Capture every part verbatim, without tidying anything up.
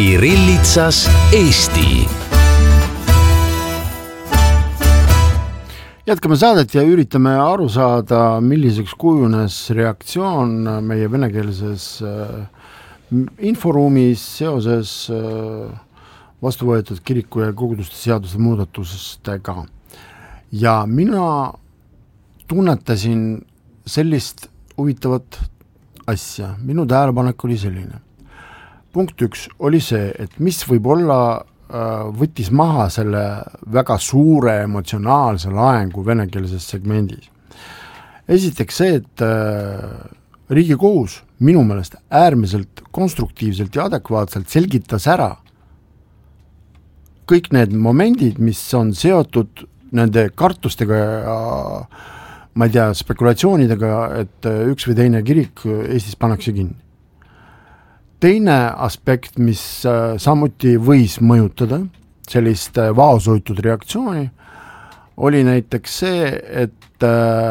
Kirillitsas Eesti. Jätkame saadet ja üritame aru saada, milliseks kujunes reaktsioon meie venekeelses inforuumis seoses vastu võetud kiriku ja koguduste seaduse muudatustega. Ja mina tunnetasin sellist huvitavat asja. Minu tähelepanek oli selline. Punkt üks oli see, et mis võib olla võttis maha selle väga suure emotsionaalse laengu venekeelses segmendis. Esiteks see, et Riigikohus minu meelest äärmiselt konstruktiivselt ja adekvaatselt selgitas ära kõik need momendid, mis on seotud nende kartustega ja ma ei tea, spekulatsioonidega, et üks või teine kirik Eestis pannakse kinni. Teine aspekt, mis samuti võis mõjutada sellist vaoshoitud reaktsiooni, oli näiteks see, et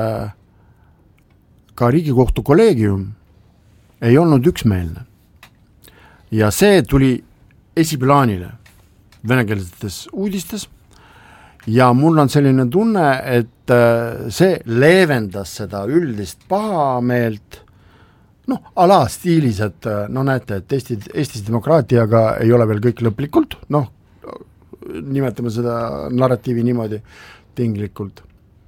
ka Riigikohtu kolleegium ei olnud üksmeelne. Ja see tuli esiplaanile venekeelsetes uudistes ja mul on selline tunne, et see leevendas seda üldist pahameelt, noh, ala stiilis, et no näete, et Eesti, Eestis demokraatiaga ei ole veel kõik lõplikult, noh, nimetame seda narratiivi niimoodi tinglikult.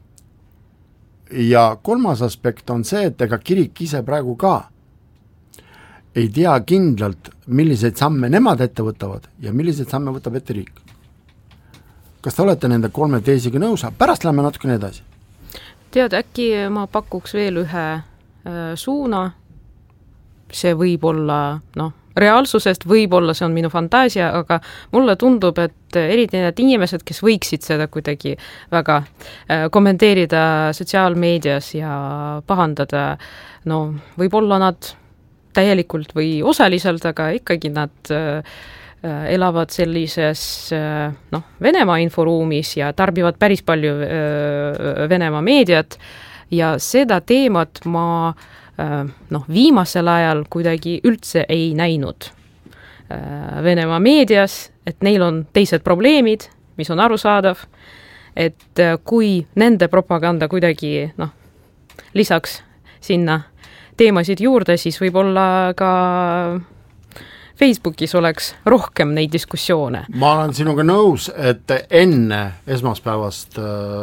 Ja kolmas aspekt on see, et ega kirik ise praegu ka ei tea kindlalt, milliseid samme nemad ette võtavad ja milliseid samme võtab ette riik. Kas te olete nende kolme teisiga nõus? Pärast lähme natukene edasi. Tead, äkki ma pakuks veel ühe äh, suuna. See võib olla, noh, reaalsusest võib olla, see on minu fantaasia, aga mulle tundub, et eriti need inimesed, kes võiksid seda kuidagi väga äh, kommenteerida sotsiaalmeedias ja pahandada, no võib-olla nad täielikult või osaliselt, aga ikkagi nad äh, elavad sellises äh, noh, Venemaa inforuumis ja tarbivad päris palju äh, Venemaa meediat ja seda teemat ma noh, viimasel ajal kuidagi üldse ei näinud Venemaa meedias, et neil on teised probleemid, mis on arusaadav, et kui nende propaganda kuidagi noh, lisaks sinna teemasid juurde, siis võib-olla ka Facebookis oleks rohkem neid diskussioone. Ma olen sinuga nõus, et enne esmaspäevast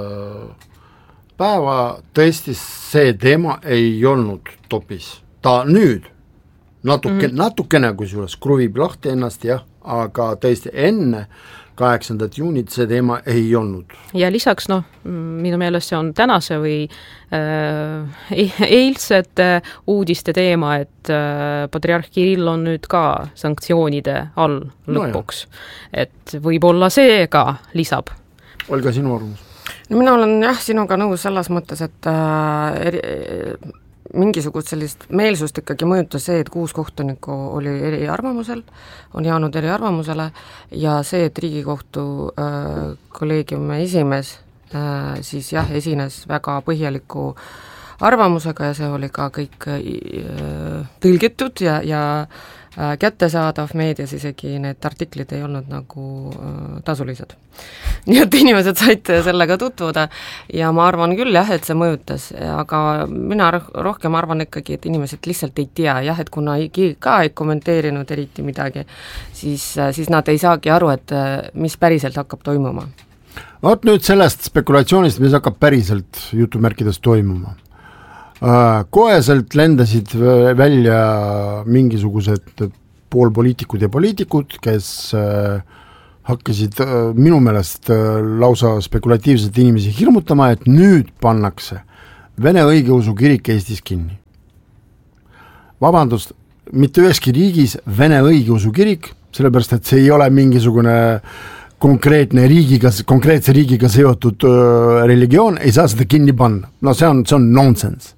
päeva tõesti see teema ei olnud topis. Ta nüüd natuke, mm. natukene kusjuures kruvib lahti ennast, jah, aga tõesti enne kaheksandat juunit see teema ei olnud. Ja lisaks, noh, minu meelest see on tänase või äh, eilsete uudiste teema, et äh, patriarh Kirill on nüüd ka sanktsioonide all lõpuks. No et võib-olla see ka lisab. Olga, sinu arvamus? No mina olen jah sinuga nõus selles mõttes, et äh, eri, mingisugust sellist meelsust ikkagi mõjutas see, et kuus kohtunikku oli eri arvamusel, on jäänud eri arvamusele ja see, et Riigikohtu äh, kolleegiumi esimees äh, siis jah, esines väga põhjaliku arvamusega ja see oli ka kõik äh, tõlgitud ja, ja äh, kättesaadav meedias, isegi need artiklid ei olnud nagu äh, tasulised. Nii et inimesed said sellega tutvuda ja ma arvan küll jah, et see mõjutas, aga mina rohkem arvan ikkagi, et inimesed lihtsalt ei tea jah, et kuna ka ei kommenteerinud eriti midagi, siis, siis nad ei saagi aru, et mis päriselt hakkab toimuma. Oot nüüd sellest spekulatsioonist, mis hakkab päriselt jutumärkides toimuma. Koeselt lendasid välja mingisugused poolpoliitikud ja poliitikud, kes hakkasid minu meelest lausa spekulatiivselt inimesi hirmutama, et nüüd pannakse Vene õigeusu kirik Eestis kinni. Vabandust, mitte üheski riigis Vene õigeusu kirik, sellepärast et see ei ole mingisugune konkreetne riigiga, konkreetse riigiga seotud religioon, ei saa seda kinni panna. No see on, see on nonsense.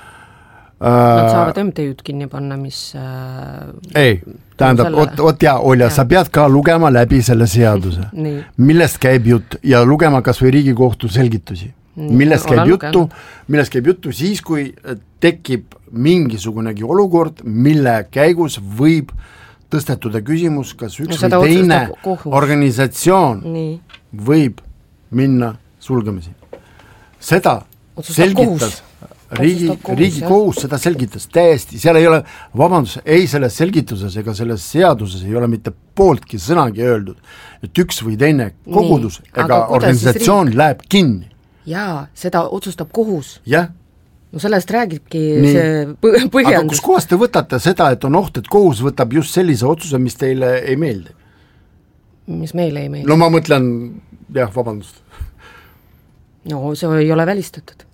Nad saavad M T Ü-d kinni panna, mis äh, ei, tähendab, selle... ot, ot ja, Olja, ja. Sa pead ka lugema läbi selle seaduse, millest käib jutt ja lugema kas või Riigikohtu selgitusi. Nii, millest käib juttu, millest käib juttu siis, kui tekib mingisugunegi olukord, mille käigus võib tõstetud küsimus, kas üks no, või teine organisatsioon Nii. võib minna sulgemisi. Seda otsustab selgitas kohus. riigi, riigi kohus, seda selgitas täiesti, seal ei ole, vabandus, ei selles selgituses ega selles seaduses ei ole mitte pooltki sõnagi öeldud, et üks või teine kogudus Nii, ega organisatsioon läheb kinni. Jaa, seda otsustab kohus. Jah. No sellest räägibki Nii. see põhjendus. Aga kus kohas te võtate seda, et on oht, et kohus võtab just sellise otsuse, mis teile ei meeldi? Mis meile ei meeldi? No ma mõtlen, jah, vabandust. No see ei ole välistatud.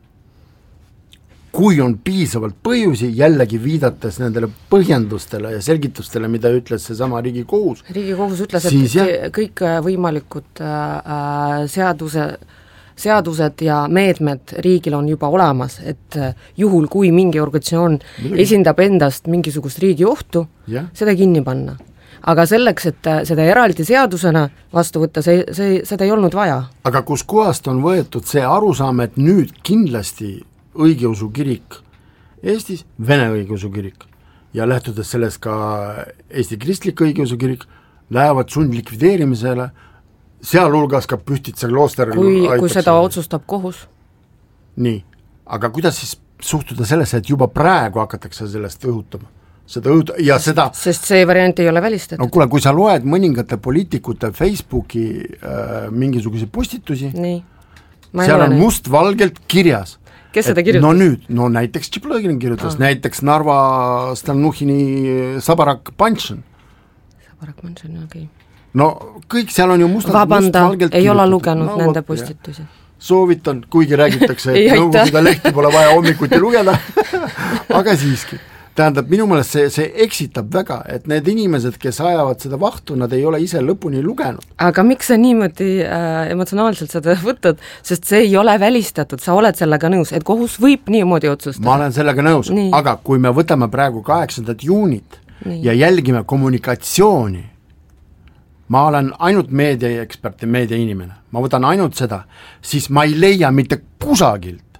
Kui on piisavalt põhjusi, jällegi viidates nendele põhjendustele ja selgitustele, mida ütles see sama Riigikohus. Riigikohus ütles, et jah. kõik võimalikud äh, seaduse seadused ja meetmed riigil on juba olemas, et juhul, kui mingi organisatsioon Midagi. esindab endast mingisugust riigi ohtu, yeah. seda kinni panna. Aga selleks, et seda eraldi seadusena vastu võtta, see, see, seda ei olnud vaja. Aga kus kohast on võetud see arusaam, et nüüd kindlasti õigeusu kirik Eestis, Vene õigeusu kirik ja lähtudes sellest ka Eesti kristlik õigeusu kirik, lähevad sundlikvideerimisele, sealhulgas ka Pühtitsa klooster kui, kui seda otsustab kohus. Nii, aga kuidas siis suhtuda sellesse, et juba praegu hakatakse sellest õhutama? Seda õhut- ja seda sest see variant ei ole välistatud. No kuule, kui sa loed mõningate poliitikute Facebooki äh, mingisuguse postitusi, Nii. seal on must-valgelt kirjas. Kes seda kirjutas? No nüüd, no näiteks Tšiplõgin kirjutas, ah. näiteks Narva Stalnuhhini Sabarak Panshin. Sabarak Panshin, okei. Okay. No kõik seal on ju mustad, Vabanda, must ei ole lugenud no, nende postitusi. Soovitan, kuigi räägitakse, et nõukogude lehti pole vaja hommikuti lugeda, aga siiski. Tähendab, minu meelest see, see eksitab väga, et need inimesed, kes ajavad seda vahtu, nad ei ole ise lõpuni lugenud. Aga miks sa niimoodi äh, emotsionaalselt seda võtad, sest see ei ole välistatud, sa oled sellega nõus, et kohus võib niimoodi otsustada. Ma olen sellega nõus, Nii. aga kui me võtame praegu kaheksandat juunit Nii. ja jälgime kommunikatsiooni, ma olen ainult meediaekspert ja meediainimene, ma võtan ainult seda, siis ma ei leia mitte kusagilt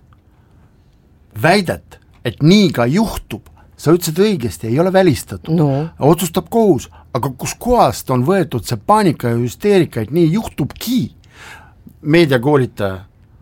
väidet, et nii ka juhtub, sa ütlesid õigesti, ei ole välistatud no., otsustab kohus, aga kus kohast on võetud see paanika ja hüsteerika, et nii juhtubki, meediakoolitaja,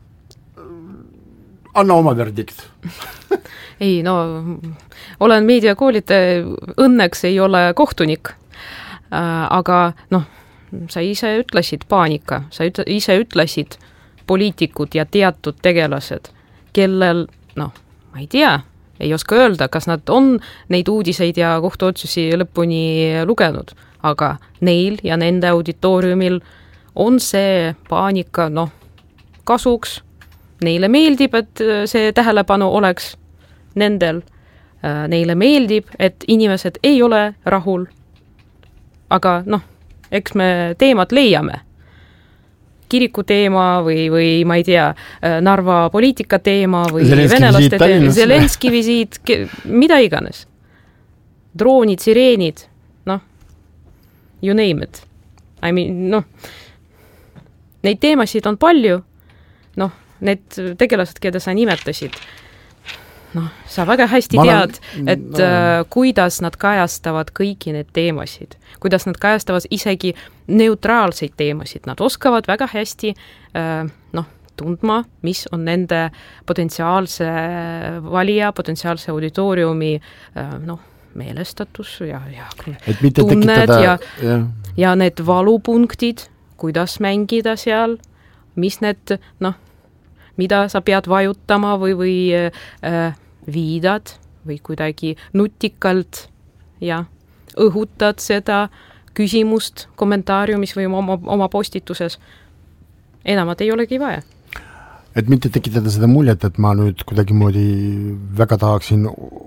anna oma verdikt. ei no, olen meediakoolitaja, õnneks ei ole kohtunik. Aga noh, sa ise ütlesid paanika, sa üt- ise ütlesid poliitikud ja teatud tegelased, kellel, noh, ma ei tea, ei oska öelda, kas nad on neid uudiseid ja kohtuotsusi lõpuni lugenud, aga neil ja nende auditooriumil on see paanika, noh, kasuks, neile meeldib, et see tähelepanu oleks nendel, neile meeldib, et inimesed ei ole rahul, aga noh, eks me teemad leiame. Kiriku teema või, või ma ei tea, Narva poliitika teema või Zelenski venelaste teema, Zelenski visiit, mida iganes. Droonid, sireenid, noh, you name it. I mean, noh, neid teemasid on palju, noh, need tegelased, keda sa nimetasid, noh, sa väga hästi ma tead, olen, et no. äh, kuidas nad kajastavad kõiki need teemasid, kuidas nad kajastavad isegi neutraalseid teemasid, nad oskavad väga hästi äh, noh, tundma, mis on nende potentsiaalse valija, potentsiaalse auditooriumi äh, noh, meelestatus ja, ja et mitte tunned tekitada, ja, ja. ja need valupunktid, kuidas mängida seal, mis need, noh, mida sa pead vajutama või, või äh, viidad või kuidagi nutikalt ja õhutad seda küsimust kommentaariumis või oma, oma postituses. Enamat ei olegi vaja. Et mitte tekitada seda muljet, et ma nüüd kuidagi moodi väga tahaksin